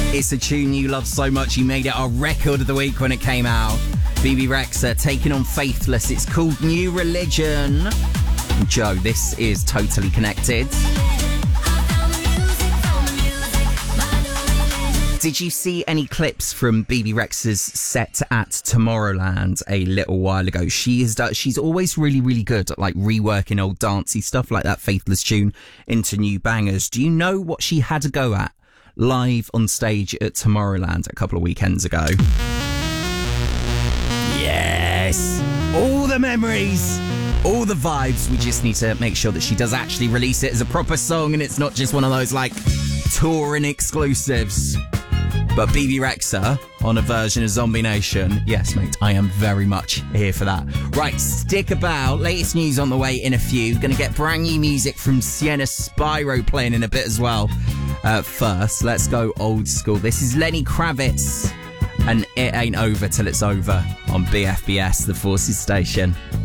It's a tune you love so much you made it our record of the week when it came out. Bebe Rexha taking on Faithless. It's called New Religion. Joe, this is Totally Connected. Did you see any clips from Bebe Rexha's set at Tomorrowland a little while ago? She's always really, really good at like reworking old dancey stuff like that Faithless tune into new bangers. Do you know what she had a go at live on stage at Tomorrowland a couple of weekends ago? Yes! All the memories! All the vibes. We just need to make sure that she does actually release it as a proper song and it's not just one of those like touring exclusives. But Bebe Rexha on a version of Zombie Nation. Yes, mate, I am very much here for that. Right, stick about. Latest news on the way in a few. Going to get brand new music from Sienna Spyro playing in a bit as well. First, let's go old school. This is Lenny Kravitz and It Ain't Over Till It's Over on BFBS, the Forces Station.